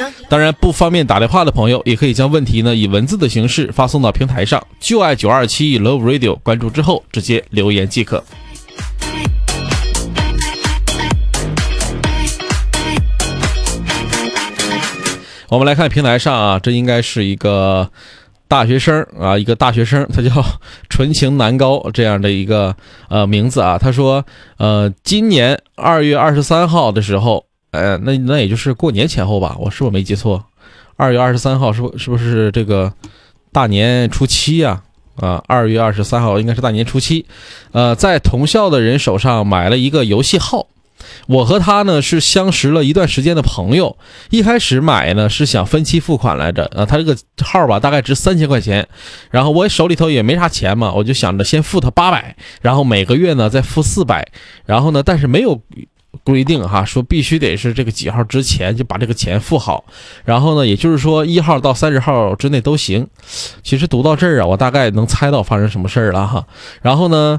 当然，不方便打电话的朋友，也可以将问题呢以文字的形式发送到平台上，就爱927 Love Radio， 关注之后直接留言即可。我们来看平台上啊，这应该是一个大学生啊，一个大学生，他叫纯情南高这样的一个名字啊。他说今年2月23号的时候，那也就是过年前后吧，我是不是没记错？2月23号是不是这个大年初七啊？2月23号应该是大年初七。在同校的人手上买了一个游戏号。我和他呢是相识了一段时间的朋友，一开始买呢是想分期付款来着，他这个号吧大概值3000块钱，然后我手里头也没啥钱嘛，我就想着先付他800，然后每个月呢再付400，然后呢但是没有规定哈，说必须得是这个几号之前就把这个钱付好，然后呢也就是说1号到30号之内都行。其实读到这儿啊，我大概能猜到发生什么事儿了哈。然后呢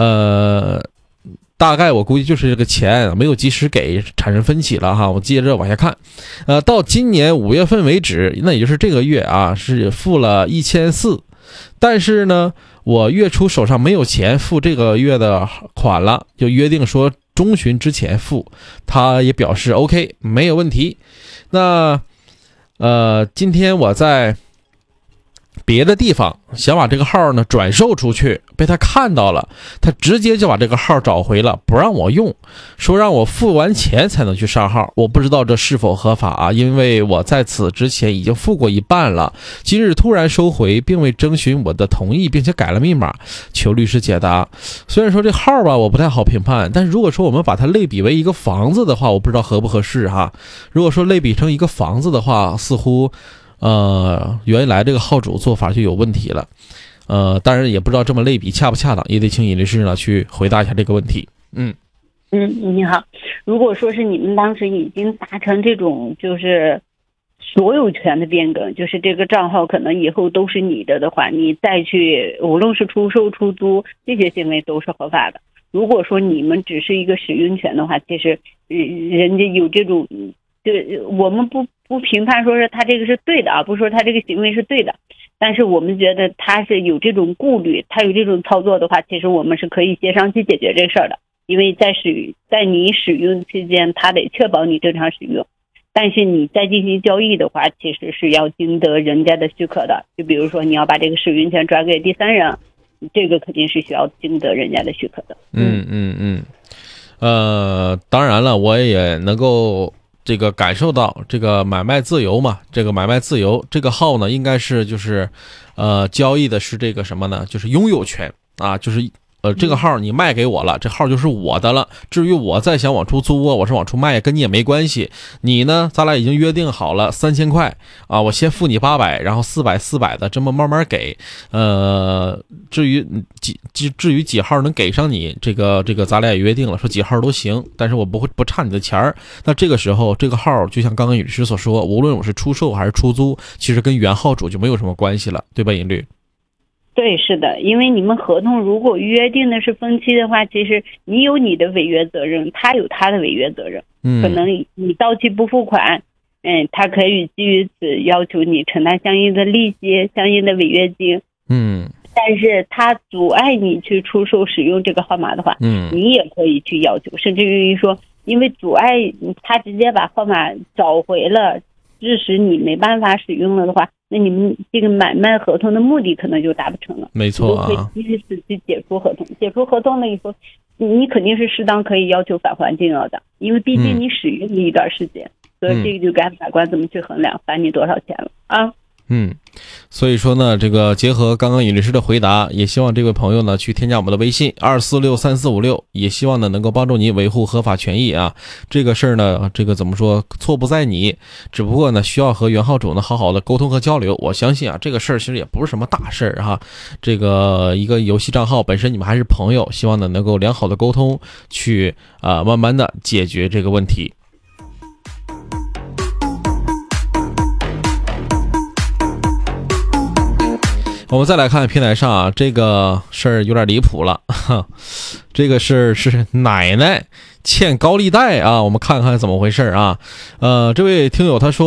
大概我估计就是这个钱没有及时给，产生分歧了哈。我接着往下看，到今年5月份为止，那也就是这个月啊，是付了1400，但是呢，我月初手上没有钱付这个月的款了，就约定说中旬之前付，他也表示 OK 没有问题。那今天我在别的地方想把这个号呢转售出去，被他看到了，他直接就把这个号找回了，不让我用，说让我付完钱才能去上号。我不知道这是否合法啊，因为我在此之前已经付过一半了，今日突然收回，并未征询我的同意，并且改了密码，求律师解答。虽然说这号吧我不太好评判，但是如果说我们把它类比为一个房子的话，我不知道合不合适哈。如果说类比成一个房子的话，似乎原来这个号主做法就有问题了。当然也不知道这么类比恰不恰当，也得请尹律师呢去回答一下这个问题。 你好，如果说是你们当时已经达成这种就是所有权的变更，就是这个账号可能以后都是你的话，你再去无论是出售出租这些行为都是合法的。如果说你们只是一个使用权的话，其实人家有这种，就我们不评判说是他这个是对的啊，不说他这个行为是对的，但是我们觉得他是有这种顾虑，他有这种操作的话，其实我们是可以协商去解决这个事儿的。因为在你使用期间，他得确保你正常使用，但是你在进行交易的话，其实是要经得人家的许可的。就比如说你要把这个使用权转给第三人，这个肯定是需要经得人家的许可的。 当然了，我也能够这个感受到这个买卖自由嘛，这个买卖自由，这个号呢应该是就是交易的是这个什么呢，就是拥有权啊，就是这个号你卖给我了，这号就是我的了。至于我再想往出租啊，我是往出卖，跟你也没关系。你呢，咱俩已经约定好了3000块啊，我先付你800，然后400的这么慢慢给。至于几号能给上你，这个咱俩也约定了，说几号都行，但是我不差你的钱儿。那这个时候这个号就像刚刚尹律师所说，无论我是出售还是出租，其实跟原号主就没有什么关系了，对吧，尹律？ 对，是的，因为你们合同如果约定的是分期的话，其实你有你的违约责任，他有他的违约责任。可能你到期不付款，他可以基于此要求你承担相应的利息、相应的违约金。但是他阻碍你去出售使用这个号码的话，你也可以去要求，甚至于说，因为阻碍他直接把号码找回了，致使你没办法使用了的话，那你们这个买卖合同的目的可能就达不成了。 没错啊， 你都可以基于此去解除合同。解除合同了以后，你肯定是适当可以要求返还金额的，因为毕竟你使用了一段时间，所以这个就该法官怎么去衡量，罚你多少钱了啊？ 所以说呢，这个结合刚刚尹律师的回答，也希望这位朋友呢去添加我们的微信2463456，也希望呢能够帮助您维护合法权益啊。这个事儿呢，这个怎么说，错不在你，只不过呢需要和原号主呢好好的沟通和交流。我相信啊，这个事儿其实也不是什么大事儿哈。这个一个游戏账号本身你们还是朋友，希望呢能够良好的沟通，去慢慢的解决这个问题。我们再来看平台上啊，这个事儿有点离谱了。这个事儿是奶奶欠高利贷啊，我们看看怎么回事啊。这位听友他说